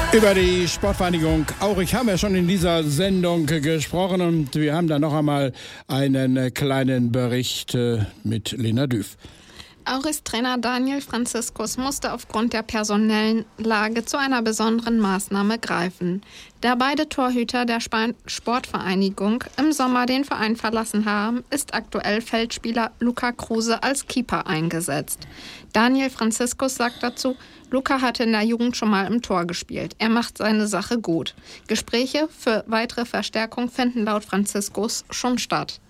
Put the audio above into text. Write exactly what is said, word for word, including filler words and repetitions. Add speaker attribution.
Speaker 1: Über die Sportvereinigung Aurich haben wir schon in dieser Sendung gesprochen und wir haben da noch einmal einen kleinen Bericht mit Lena Düff.
Speaker 2: Aurichs Trainer Daniel Franziskus musste aufgrund der personellen Lage zu einer besonderen Maßnahme greifen. Da beide Torhüter der Sportvereinigung im Sommer den Verein verlassen haben, ist aktuell Feldspieler Luca Kruse als Keeper eingesetzt. Daniel Franziskus sagt dazu, Luca hatte in der Jugend schon mal im Tor gespielt. Er macht seine Sache gut. Gespräche für weitere Verstärkung finden laut Franziskus schon statt.